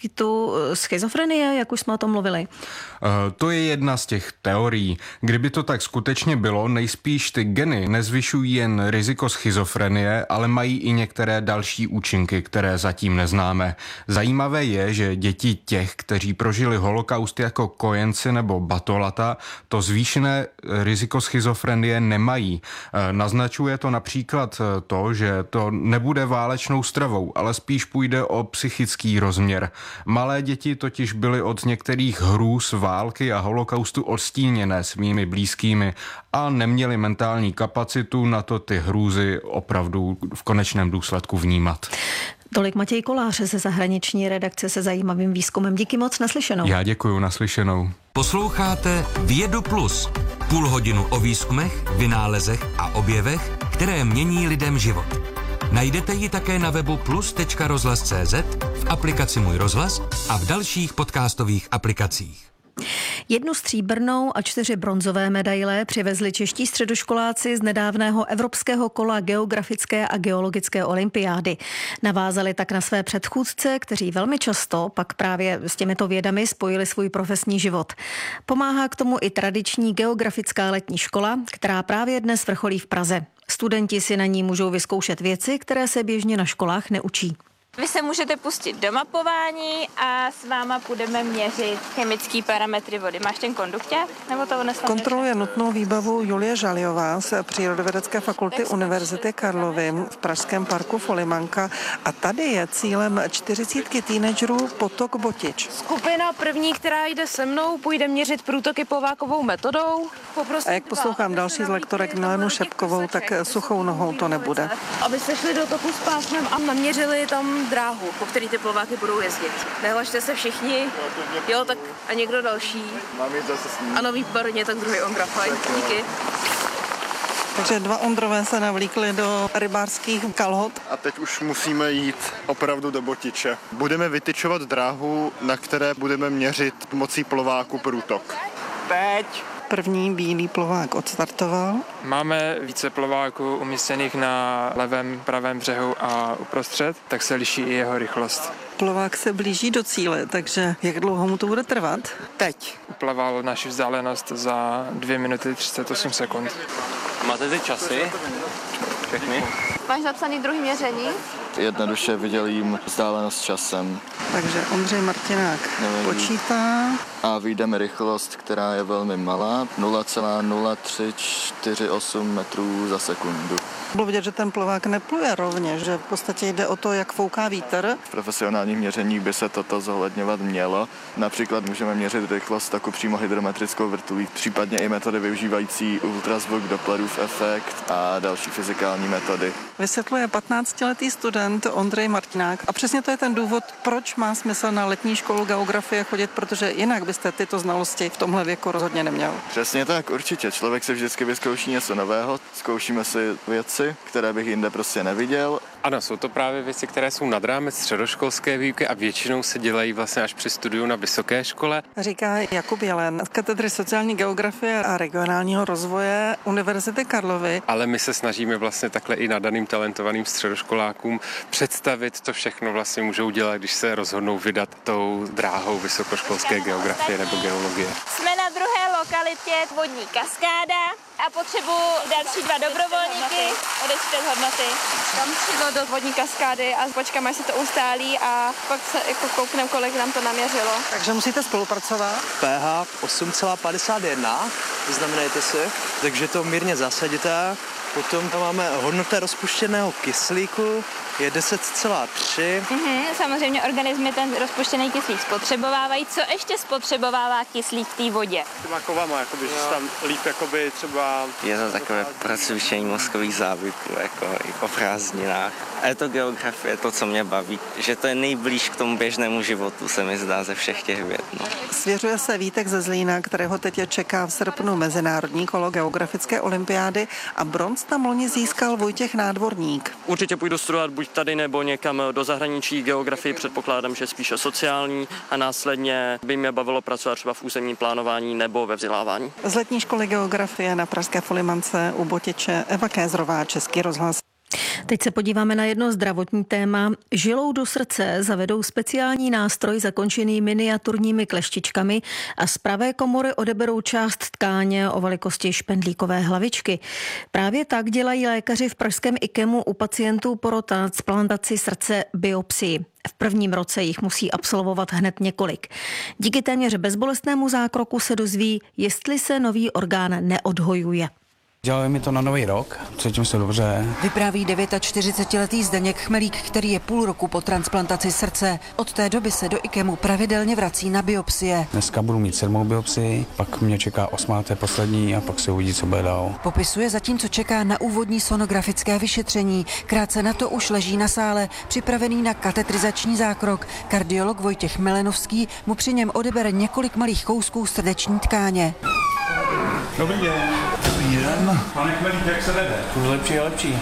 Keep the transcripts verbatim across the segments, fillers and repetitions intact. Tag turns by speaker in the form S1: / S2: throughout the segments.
S1: výskytu schizofrenie, jak už jsme o tom mluvili?
S2: To je jedna z těch teorií. Kdyby to tak skutečně bylo, nejspíš ty geny nezvyšují jen riziko schizofrenie, ale mají i některé další účinky, které zatím neznáme. Zajímavé je, že děti těch, kteří prožili holokaust jako kojenci nebo batolata, to zvýšené riziko schizofrenie nemají. Naznačuje to například to, že to nebude válečnou stravou, ale spíš půjde o psychický rozměr. Malé děti totiž byly od některých hrůz války a holokaustu odstíněné svými blízkými a neměli mentální kapacitu na to ty hrůzy opravdu v konečném důsledku vnímat.
S1: Tolik Matěj Kolář ze zahraniční redakce se zajímavým výzkumem. Díky moc, naslyšenou.
S2: Já děkuju, naslyšenou.
S3: Posloucháte Vědu Plus. Půl hodinu o výzkumech, vynálezech a objevech, které mění lidem život. Najdete ji také na webu plus tečka rozhlas tečka cé zet, v aplikaci Můj rozhlas a v dalších podcastových aplikacích.
S1: Jednu stříbrnou a čtyři bronzové medaile přivezli čeští středoškoláci z nedávného evropského kola geografické a geologické olympiády. Navázali tak na své předchůdce, kteří velmi často pak právě s těmito vědami spojili svůj profesní život. Pomáhá k tomu i tradiční geografická letní škola, která právě dnes vrcholí v Praze. Studenti si na ní můžou vyzkoušet věci, které se běžně na školách neučí.
S4: Vy se můžete pustit do mapování a s váma budeme měřit chemické parametry vody. Máš ten kondukťák? Nebo to odnesla?
S5: Kontroluje nutnou výbavu Julie Žaliová z Přírodovědecké fakulty Univerzity Karlovy v pražském parku Folimanka. A tady je cílem čtyřicítky teenagerů potok Botič.
S6: Skupina první, která jde se mnou, půjde měřit průtoky Povákovou metodou.
S5: A jak poslouchám další z lektorek Milenu Šepkovou, tak suchou nohou to nebude.
S6: Aby se šli do toku s pásmem a naměřili tam dráhu, po který ty plováky budou jezdit. Nehlašte se všichni, jo, tak a někdo další. Ano, výborně, tak druhý Ondra, fajn, díky.
S5: Takže dva Ondrové se navlíkli do rybářských kalhot.
S7: A teď už musíme jít opravdu do Botiče. Budeme vytyčovat dráhu, na které budeme měřit pomocí plováku průtok.
S5: Teď! První bílý plovák odstartoval.
S8: Máme více plováků umístěných na levém, pravém břehu a uprostřed, tak se liší i jeho rychlost.
S5: Plovák se blíží do cíle, takže jak dlouho mu to bude trvat?
S8: Teď uplaval naši vzdálenost za dvě minuty třicet osm sekund.
S9: Máte ty časy? Všechny?
S6: Máš zapsaný druhý měření?
S7: Jednoduše vydělím vzdálenost časem.
S5: Takže Ondřej Martinák Nevím. počítá.
S7: A vyjdeme rychlost, která je velmi malá, nula celá nula tři čtyři osm metrů za sekundu.
S5: Bylo vidět, že ten plovák nepluje rovně, že v podstatě jde o to, jak fouká vítr.
S7: V profesionálních měřeních by se toto zohledňovat mělo. Například můžeme měřit rychlost taku přímo hydrometrickou vrtulí, případně i metody využívající ultrazvuk, Dopplerův efekt a další fyzikální metody.
S5: Vysvětluje patnáctiletý student Ondřej Martinák a přesně to je ten důvod, proč má smysl na letní školu geografie chodit, protože jinak byste tyto znalosti v tomhle věku rozhodně neměl.
S7: Přesně tak, určitě. Člověk se vždycky vyzkouší něco nového, zkoušíme si věci, které bych jinde prostě neviděl.
S9: Ano, jsou to právě věci, které jsou nad rámec středoškolské výuky a většinou se dělají vlastně až při studiu na vysoké škole.
S5: Říká Jakub Jelen z katedry sociální geografie a regionálního rozvoje Univerzity Karlovy.
S9: Ale my se snažíme vlastně takhle i nadaným talentovaným středoškolákům představit, co všechno vlastně můžou dělat, když se rozhodnou vydat tou dráhou vysokoškolské geografie nebo geologie.
S4: Jsme na druhé lokalitě vodní kaskáda a potřebuji další dva dobrovolníky odečtet hodnoty.
S6: Tam přijdu do vodní kaskády a počkáme, až se to ustálí a pak se jako koukneme, kolik nám to naměřilo.
S5: Takže musíte spolupracovat.
S10: pH osm celá padesát jedna, vyznamenajte si, takže to mírně zasadíte. Potom tam máme hodnota rozpuštěného kyslíku, je deset celá tři.
S4: Mhm, samozřejmě organismy ten rozpuštěný kyslík spotřebovávají. Co ještě spotřebovává kyslík v té vodě?
S7: Těma kovama, jakoby, že se tam líp jakoby třeba...
S11: Je to takové procvičení mozkových závyků, jako i o prázdninách. A je to geografie, to, co mě baví, že to je nejblíž k tomu běžnému životu, se mi zdá ze všech těch věd. No.
S5: Svěřuje se Vítek ze Zlína, kterého teď čeká v srpnu mezinárodní kolo geografické olympiády a bronz tam loni získal Vojtěch Nádvorník.
S12: Určitě půjdu studovat buď tady nebo někam do zahraničí. Geografii předpokládám, že spíše sociální a následně by mě bavilo pracovat třeba v územním plánování nebo ve vzdělávání.
S5: Z letní školy geografie na pražské Folimance u Botiče Eva Kézrová, Český rozhlas.
S1: Teď se podíváme na jedno zdravotní téma. Žilou do srdce zavedou speciální nástroj zakončený miniaturními kleštičkami a z pravé komory odeberou část tkáně o velikosti špendlíkové hlavičky. Právě tak dělají lékaři v pražském IKEMu u pacientů po transplantaci srdce biopsii. V prvním roce jich musí absolvovat hned několik. Díky téměř bezbolestnému zákroku se dozví, jestli se nový orgán neodhojuje.
S13: Dělali mi to na nový rok, cítím se dobře.
S14: Vypráví čtyřicetidevítiletý Zdeněk Chmelík, který je půl roku po transplantaci srdce. Od té doby se do IKEMu pravidelně vrací na biopsie.
S13: Dneska budu mít sedmou biopsii, pak mě čeká osmá, to je poslední a pak se uvidí, co bude dál.
S14: Popisuje zatímco čeká na úvodní sonografické vyšetření. Krátce na to už leží na sále, připravený na katetrizační zákrok. Kardiolog Vojtěch Melenovský mu při něm odebere několik malých kousků srdeční tkáně.
S13: Dobrý den. Dobrý den. Pane Chmelík, jak se vede? Už lepší a lepší.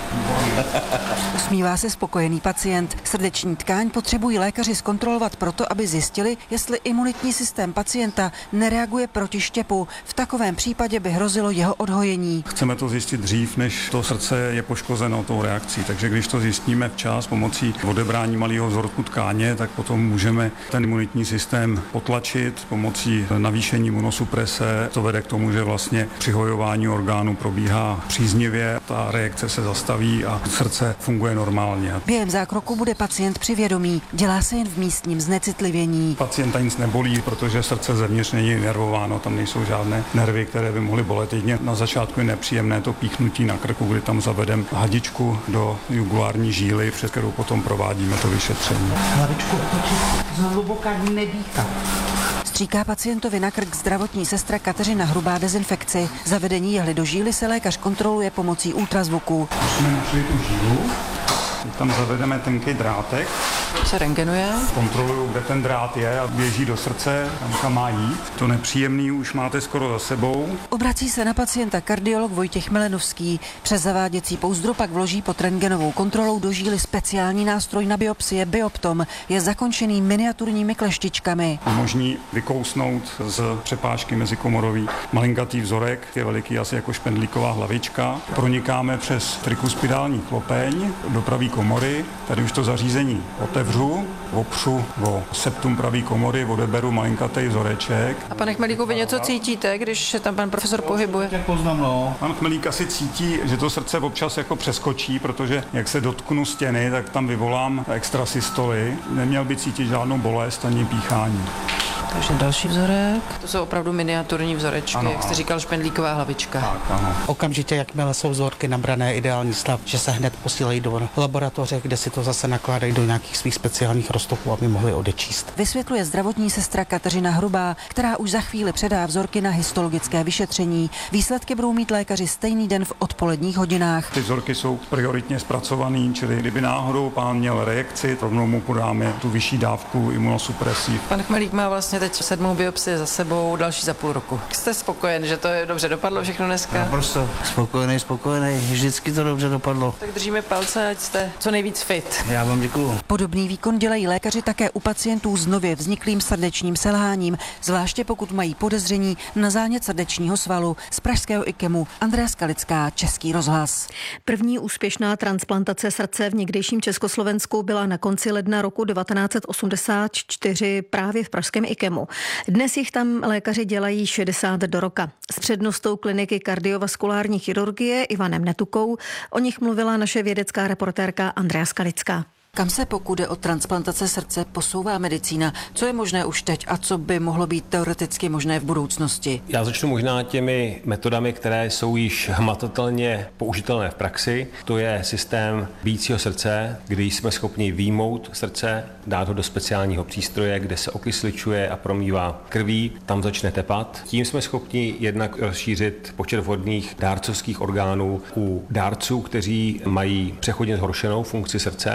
S14: Usmívá se spokojený pacient. Srdeční tkáň potřebují lékaři zkontrolovat proto, aby zjistili, jestli imunitní systém pacienta nereaguje proti štěpu. V takovém případě by hrozilo jeho odhojení.
S15: Chceme to zjistit dřív, než to srdce je poškozeno tou reakcí. Takže když to zjistíme včas pomocí odebrání malého vzorku tkáně, tak potom můžeme ten imunitní systém potlačit pomocí navýšení imunosuprese. To vede k tomu, že vlastně přihojování orgánů probíhá příznivě, ta reakce se zastaví a srdce funguje normálně.
S14: Během zákroku bude pacient při vědomí, dělá se jen v místním znecitlivění.
S15: Pacienta nic nebolí, protože srdce zevnitř není nervováno, tam nejsou žádné nervy, které by mohly bolet. Jedině na začátku je nepříjemné to píchnutí na krku, kdy tam zavedeme hadičku do jugulární žíly, přes kterou potom provádíme to vyšetření.
S16: Hlavičku otočit, zhluboka nedýchat.
S14: Stříká pacientovi na krk zdravotní sestra Kateřina Hrubá dezinfekci. Zavedení jehly do žíly se lékař kontroluje pomocí ultrazvuku.
S15: Už jsme našli tu žílu. Tam zavedeme tenký drátek.
S14: Se rentgenuje.
S15: Kontroluju, kde ten drát je a běží do srdce, tam kam má jít. To nepříjemný už máte skoro za sebou.
S14: Obrací se na pacienta kardiolog Vojtěch Melenovský. Přes zaváděcí pouzdro pak vloží pod rentgenovou kontrolou do žíly speciální nástroj na biopsie Bioptom. Je zakončený miniaturními kleštičkami.
S15: Umožní vykousnout z přepážky mezikomorový malinkatý vzorek, je veliký asi jako špendlíková hlavička. Pronikáme přes trikuspidální chlopeň do pravé komory. Tady už to zařízení otevřu, opřu o septum pravé komory, odeberu malinkatý vzoreček.
S14: A pane Chmelíku, vy něco cítíte, když se tam pan profesor pohybuje?
S15: Jak poznám, no. Pan Chmelík asi cítí, že to srdce občas jako přeskočí, protože jak se dotknu stěny, tak tam vyvolám extrasystoly. Neměl by cítit žádnou bolest ani píchání.
S14: Takže další vzorek. To jsou opravdu miniaturní vzorečky, ano, jak jste říkal, špendlíková hlavička.
S15: Tak, ano.
S16: Okamžitě, jakmile jsou vzorky nabrané, ideální stav, že se hned posílají do laboratoře, kde si to zase nakládají do nějakých svých speciálních roztoků, aby mohli odečíst.
S14: Vysvětluje zdravotní sestra Kateřina Hrubá, která už za chvíli předá vzorky na histologické vyšetření. Výsledky budou mít lékaři stejný den v odpoledních hodinách.
S15: Ty vzorky jsou prioritně zpracovaný, čili kdyby náhodou pán měl reakci, rovnou mu podáme tu vyšší dávku imunosupresí.
S14: Pan Chmelík má vlastně teď sedmou biopsii za sebou, další za půl roku. Jste spokojen, že to je dobře dopadlo všechno dneska?
S16: Naprosto spokojený, spokojený, vždycky to dobře dopadlo.
S14: Tak držíme palce, ať jste co nejvíc fit.
S16: Já vám děkuju.
S14: Podobný výkon dělají lékaři také u pacientů s nově vzniklým srdečním selháním, zvláště pokud mají podezření na zánět srdečního svalu. Z pražského IKEMu Andrea Skalická, Český rozhlas.
S1: První úspěšná transplantace srdce v někdejším Československu byla na konci ledna roku devatenáct set osmdesát čtyři právě v pražském IKEMu. Dnes jich tam lékaři dělají šedesát do roka. S přednostou kliniky kardiovaskulární chirurgie Ivanem Netukou o nich mluvila naše vědecká reportérka Andrea Skalická.
S14: Kam se, pokud jde o transplantace srdce, posouvá medicína? Co je možné už teď a co by mohlo být teoreticky možné v budoucnosti?
S17: Já začnu možná těmi metodami, které jsou již hmatatelně použitelné v praxi. To je systém bijícího srdce, kdy jsme schopni vyjmout srdce, dát ho do speciálního přístroje, kde se okysličuje a promývá krví, tam začne tepat. Tím jsme schopni jednak rozšířit počet vhodných dárcovských orgánů u dárců, kteří mají přechodně zhoršenou funkci srdce. Díky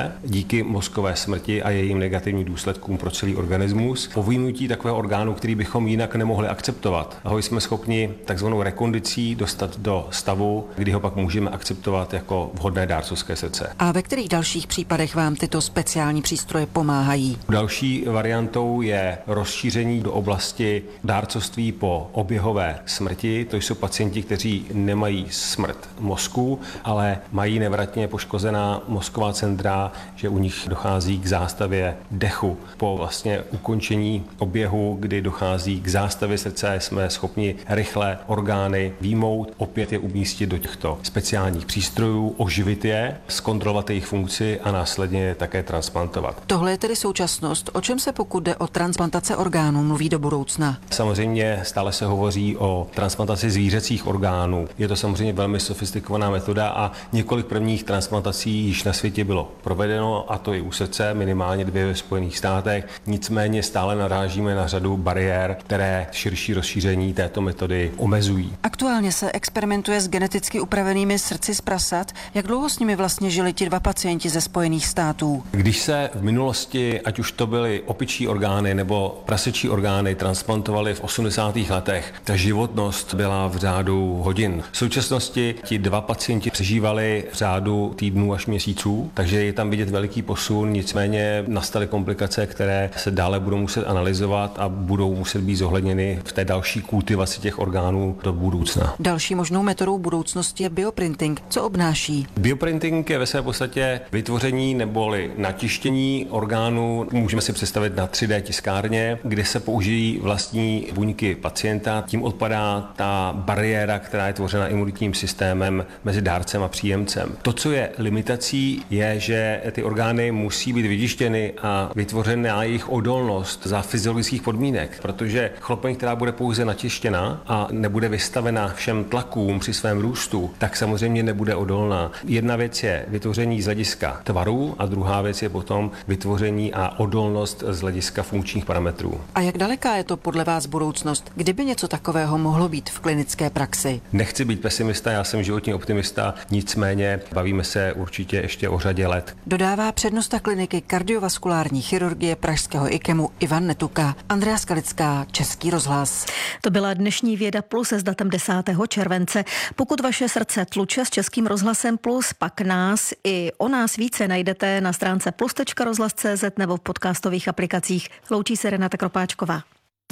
S17: díky mozkové smrti a jejím negativním důsledkům pro celý organismus. Po vyjmutí takového orgánu, který bychom jinak nemohli akceptovat, ho jsme schopni takzvanou rekondicí dostat do stavu, kdy ho pak můžeme akceptovat jako vhodné dárcovské srdce.
S14: A ve kterých dalších případech vám tyto speciální přístroje pomáhají?
S17: Další variantou je rozšíření do oblasti dárcovství po oběhové smrti. To jsou pacienti, kteří nemají smrt mozku, ale mají nevratně poškozená mozková centra, že u nich dochází k zástavě dechu. Po vlastně ukončení oběhu, kdy dochází k zástavě srdce, jsme schopni rychle orgány výjmout, opět je umístit do těchto speciálních přístrojů, oživit je, zkontrolovat jejich funkci a následně je také transplantovat.
S14: Tohle je tedy současnost. O čem se, pokud jde o transplantace orgánů, mluví do budoucna?
S17: Samozřejmě stále se hovoří o transplantaci zvířecích orgánů. Je to samozřejmě velmi sofistikovaná metoda a několik prvních transplantací již na světě bylo provedeno, a to i u srdce, minimálně dvě ve Spojených státech. Nicméně stále narážíme na řadu bariér, které širší rozšíření této metody omezují.
S14: Aktuálně se experimentuje s geneticky upravenými srdci z prasat. Jak dlouho s nimi vlastně žili ti dva pacienti ze Spojených států?
S17: Když se v minulosti, ať už to byly opičí orgány nebo prasečí orgány, transplantovaly v osmdesátých letech, ta životnost byla v řádu hodin. V současnosti ti dva pacienti přežívali v řádu týdnů až měsíců, takže je tam vidět veliký posun, nicméně nastaly komplikace, které se dále budou muset analyzovat a budou muset být zohledněny v té další kultivaci těch orgánů do budoucna.
S14: Další možnou metodou budoucnosti je bioprinting. Co obnáší?
S17: Bioprinting je ve své podstatě vytvoření neboli natištění orgánů. Můžeme si představit na tři dé tiskárně, kde se použijí vlastní buňky pacienta. Tím odpadá ta bariéra, která je tvořena imunitním systémem mezi dárcem a příjemcem. To, co je limitací, je, že ty orgány musí být vytištěny a vytvořena jejich odolnost za fyziologických podmínek, protože chlopeň, která bude pouze natištěna a nebude vystavena všem tlakům při svém růstu, tak samozřejmě nebude odolná. Jedna věc je vytvoření z hlediska tvaru a druhá věc je potom vytvoření a odolnost z hlediska funkčních parametrů.
S14: A jak daleká je to podle vás budoucnost? Kdyby něco takového mohlo být v klinické praxi?
S17: Nechci být pesimista, já jsem životní optimista, nicméně bavíme se určitě ještě o řadě let.
S14: Dodává přednosta kliniky kardiovaskulární chirurgie pražského IKEMu Ivan Netuka. Andrea Skalická, Český rozhlas.
S1: To byla dnešní Věda Plus s datem desátého července. Pokud vaše srdce tluče s Českým rozhlasem Plus, pak nás i o nás více najdete na stránce plus tečka rozhlas tečka cé zet nebo v podcastových aplikacích. Loučí se Renata Kropáčková.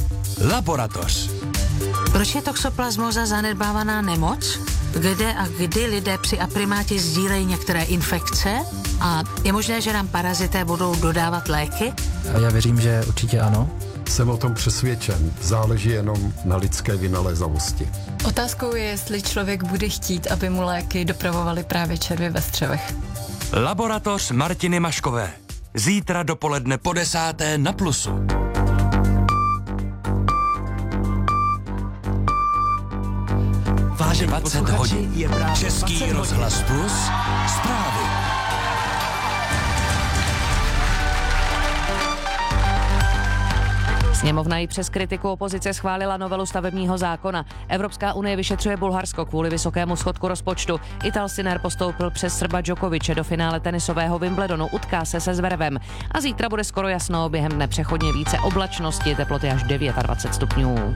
S18: Laboratoř. Proč je toxoplasmóza zanedbávaná nemoc? Kde a kdy lidé při aprimáti sdílejí některé infekce? A je možné, že nám parazité budou dodávat léky?
S19: Já věřím, že určitě ano.
S20: Jsem o tom přesvědčen. Záleží jenom na lidské vynalézavosti.
S21: Otázkou je, jestli člověk bude chtít, aby mu léky dopravovaly právě červy ve střevech.
S3: Laboratoř Martiny Maškové. Zítra dopoledne po desáté na Plusu.
S18: Vážení
S3: dvacet hodin.
S18: je právě
S3: Český rozhlas Plus. Zprávy.
S22: Sněmovna i přes kritiku opozice schválila novelu stavebního zákona. Evropská unie vyšetřuje Bulharsko kvůli vysokému schodku rozpočtu. Ital Sinner postoupil přes Srba Djokoviče do finále tenisového Wimbledonu, utká se se Zverevem. A zítra bude skoro jasno, během dne přechodně více oblačnosti, teploty až dvacet devět stupňů.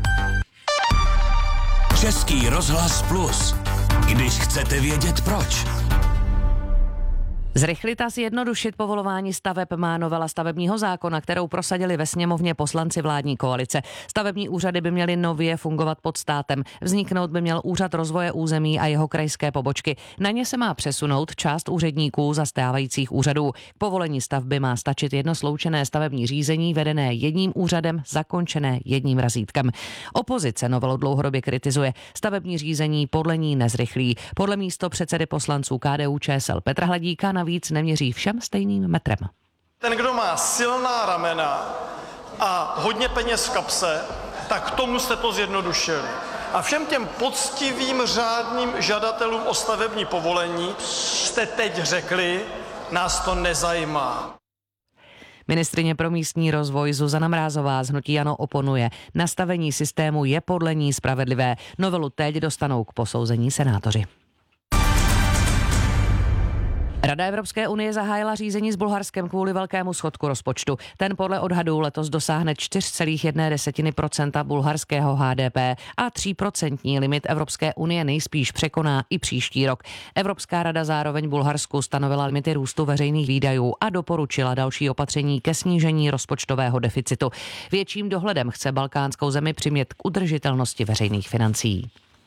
S3: Český rozhlas Plus. Když chcete vědět proč.
S22: Zrychlit a zjednodušit povolování staveb má novela stavebního zákona, kterou prosadili ve sněmovně poslanci vládní koalice. Stavební úřady by měly nově fungovat pod státem. Vzniknout by měl úřad rozvoje území a jeho krajské pobočky. Na ně se má přesunout část úředníků zastávajících úřadů. K povolení stavby má stačit jedno sloučené stavební řízení vedené jedním úřadem, zakončené jedním razítkem. Opozice novelu dlouhodobě kritizuje. Stavební řízení podle ní nezrychlí. Podle místopředsedy poslanců K D U Č S L Petra Hladíka navíc neměří všem stejným metrem.
S23: Ten, kdo má silná ramena a hodně peněz v kapse, tak tomu jste to zjednodušili. A všem těm poctivým řádným žadatelům o stavební povolení jste teď řekli, nás to nezajímá.
S22: Ministryně pro místní rozvoj Zuzana Mrázová z hnutí ANO oponuje. Nastavení systému je podle ní spravedlivé. Novelu teď dostanou k posouzení senátoři. Rada Evropské unie zahájila řízení s Bulharskem kvůli velkému schodku rozpočtu. Ten podle odhadů letos dosáhne čtyři celá jedna procenta bulharského H D P a tří procent limit Evropské unie nejspíš překoná i příští rok. Evropská rada zároveň Bulharsku stanovila limity růstu veřejných výdajů a doporučila další opatření ke snížení rozpočtového deficitu. Větším dohledem chce balkánskou zemi přimět k udržitelnosti veřejných financí.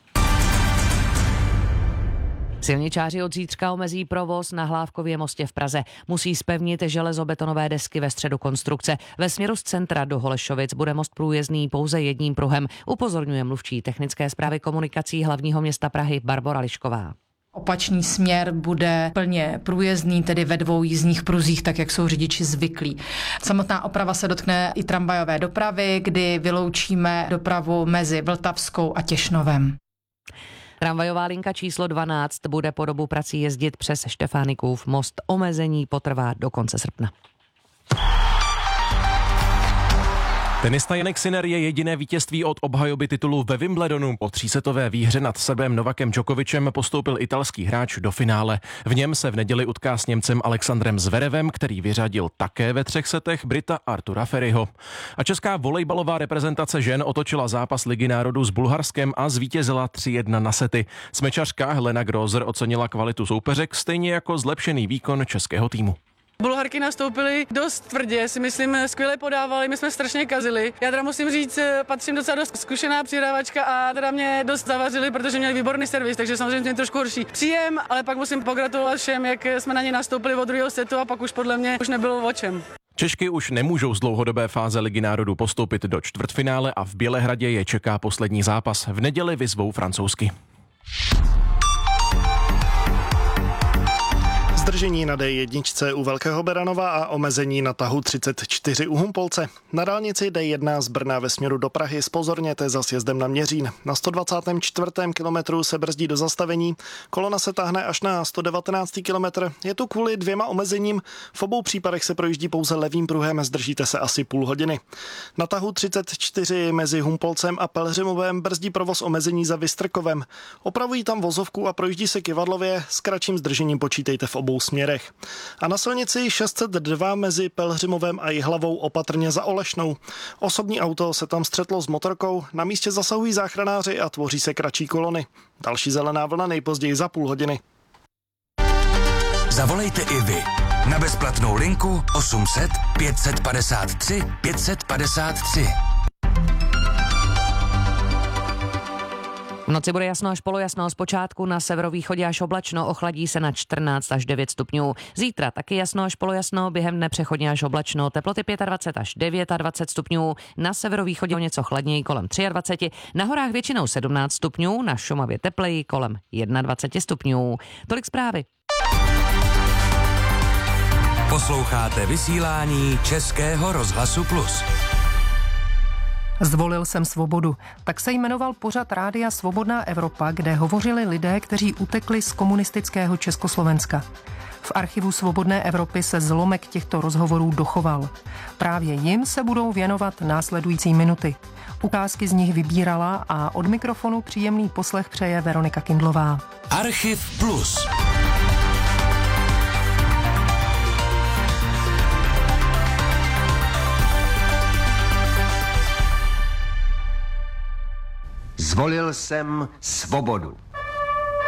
S22: Silničáři od zítřka omezí provoz na Hlávkově mostě v Praze. Musí zpevnit železobetonové desky ve středu konstrukce. Ve směru z centra do Holešovic bude most průjezdný pouze jedním pruhem, upozorňuje mluvčí technické správy komunikací hlavního města Prahy Barbora Lišková.
S2: Opačný směr bude plně průjezdný, tedy ve dvou jízdních pruzích, tak jak jsou řidiči zvyklí. Samotná oprava se dotkne i tramvajové dopravy, kdy vyloučíme dopravu mezi Vltavskou a Těšnovem.
S22: Tramvajová linka číslo dvanáct bude po dobu prací jezdit přes Štefánikův most. Omezení potrvá do konce srpna.
S8: Tenista Jannik Sinner je jediné vítězství od obhajoby titulu ve Wimbledonu. Po třísetové výhře nad Srbem Novakem Djokovicem postoupil italský hráč do finále. V něm se v neděli utká s Němcem Alexandrem Zverevem, který vyřadil také ve třech setech Brita Artura Ferryho. A česká volejbalová reprezentace žen otočila zápas Ligy národů s Bulharskem a zvítězila tři jedna na sety. Smečařka Helena Grozer ocenila kvalitu soupeřek, stejně jako zlepšený výkon českého týmu.
S9: Bulharky nastoupily dost tvrdě, si myslím, skvěle podávali, my jsme strašně kazili. Já teda musím říct, patřím docela dost zkušená přidávačka a teda mě dost zavařili, protože měli výborný servis, takže samozřejmě mě trošku horší příjem, ale pak musím pogratulovat všem, jak jsme na ně nastoupili od druhého setu a pak už podle mě už nebylo o čem.
S8: Češky už nemůžou z dlouhodobé fáze Ligy národů postoupit do čtvrtfinále a v Bělehradě je čeká poslední zápas. V neděli vyzvou francouzsky.
S24: Zdržení na D jedna u Velkého Beranova a omezení na tahu třicet čtyři u Humpolce. Na dálnici D jedna z Brna ve směru do Prahy zpozorněte za sjezdem na Měřín. Na sto dvacátém čtvrtém kilometru se brzdí do zastavení, kolona se táhne až na sto devatenáctý kilometr. Je tu kvůli dvěma omezením, v obou případech se projíždí pouze levým pruhem, zdržíte se asi půl hodiny. Na tahu třicet čtyři mezi Humpolcem a Pelhřimovem brzdí provoz omezení za Vystrkovem. Opravují tam vozovku a projíždí se Kyvadlově, s kratším zdržením počítejte v obou směrech. A na silnici šest set dva mezi Pelhřimovem a Jihlavou opatrně za Olešnou. Osobní auto se tam střetlo s motorkou, na místě zasahují záchranáři a tvoří se kratší kolony. Další zelená vlna nejpozději za půl hodiny.
S3: Zavolejte i vy na bezplatnou linku osm set pět set padesát tři pět set padesát tři.
S22: V noci bude jasno až polojasno, zpočátku na severovýchodě až oblačno, ochladí se na čtrnáct až devět stupňů. Zítra taky jasno až polojasno, během dne přechodně až oblačno, teploty dvacet pět až dvacet devět stupňů, na severovýchodě o něco chladněji kolem dvacet tři, na horách většinou sedmnáct stupňů, na Šumavě tepleji kolem dvacet jedna stupňů. Tolik zprávy.
S3: Posloucháte vysílání Českého rozhlasu Plus.
S25: Zvolil jsem svobodu. Tak se jmenoval pořad Rádia Svobodná Evropa, kde hovořili lidé, kteří utekli z komunistického Československa. V archivu Svobodné Evropy se zlomek těchto rozhovorů dochoval. Právě jim se budou věnovat následující minuty. Ukázky z nich vybírala a od mikrofonu příjemný poslech přeje Veronika Kindlová.
S3: Archiv Plus.
S26: Zvolil jsem svobodu.